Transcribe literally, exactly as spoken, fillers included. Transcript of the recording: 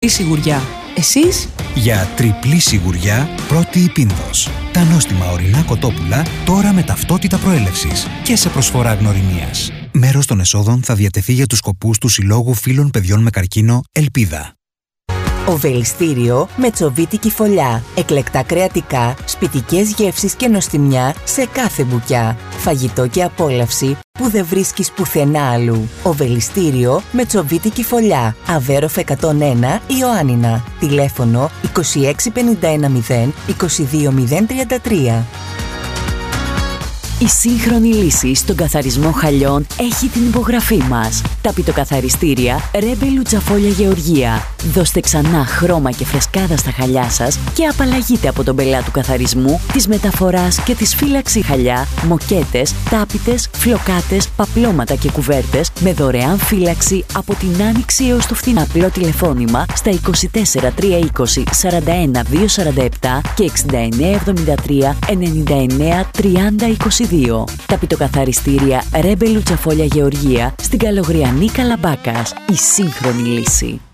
διπλή σιγουριά. Εσείς? Για τριπλή σιγουριά, πρώτη η Πίνδος. Τα νόστιμα ορεινά κοτόπουλα τώρα με ταυτότητα προέλευσης και σε προσφορά γνωριμίας. Μέρος των εσόδων θα διατεθεί για τους σκοπούς του Συλλόγου Φίλων Παιδιών με Καρκίνο Ελπίδα. Οβελιστήριο με τσοβίτικη φωλιά. Εκλεκτά κρεατικά, σπιτικές γεύσεις και νοστιμιά σε κάθε μπουκιά. Φαγητό και απόλαυση που δεν βρίσκεις πουθενά αλλού. Οβελιστήριο με τσοβίτικη φωλιά. Αβέροφ εκατόν ένα Ιωάννινα. Τηλέφωνο είκοσι έξι πενήντα ένα μηδέν είκοσι δύο μηδέν τριάντα τρία. Η σύγχρονη λύση στον καθαρισμό χαλιών έχει την υπογραφή μας. Τα πιτοκαθαριστήρια Ρέμπε Λουτσαφόλια Γεωργία. Δώστε ξανά χρώμα και φρεσκάδα στα χαλιά σας και απαλλαγείτε από τον πελά του καθαρισμού, της μεταφοράς και της φύλαξη χαλιά, μοκέτες, τάπητες, φλοκάτες, παπλώματα και κουβέρτες με δωρεάν φύλαξη από την άνοιξη έως το φθινόπωρο. Απλό τηλεφώνημα στα είκοσι τέσσερα τριακόσια είκοσι σαράντα ένα διακόσια σαράντα επτά και εξήντα εννέα εβδομήντα τρία ενενήντα εννέα τριάντα είκοσι δύο. Τα πιτοκαθαριστήρια Ρέμπε Λουτσαφόλια Γεωργία στην Καλογριανή Καλαμπάκας. Η σύγχρονη λύση.